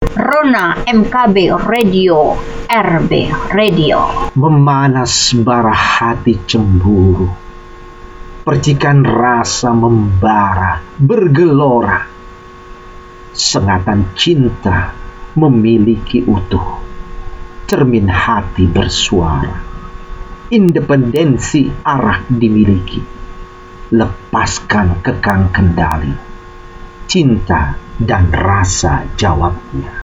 Rona MKB Radio, RB Radio. Memanas bara hati cemburu, percikan rasa membara bergelora, sengatan cinta memiliki utuh, cermin hati bersuara, independensi arah dimiliki, lepaskan kekang kendali, cinta dan rasa jawabnya.